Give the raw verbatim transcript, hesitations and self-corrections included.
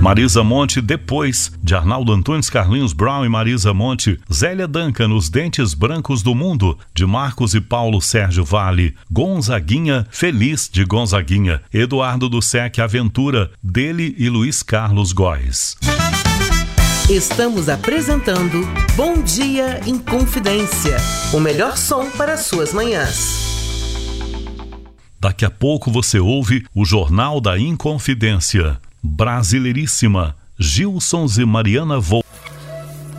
Marisa Monte depois, de Arnaldo Antunes, Carlinhos Brown e Marisa Monte. Zélia Duncan, Os Dentes Brancos do Mundo, de Marcos e Paulo Sérgio Vale. Gonzaguinha, Feliz, de Gonzaguinha. Eduardo do Sec, Aventura, dele e Luiz Carlos Góes. Estamos apresentando Bom Dia em Confidência, o melhor som para suas manhãs. Daqui a pouco você ouve o Jornal da Inconfidência. Brasileiríssima, Gilson e Mariana Vol.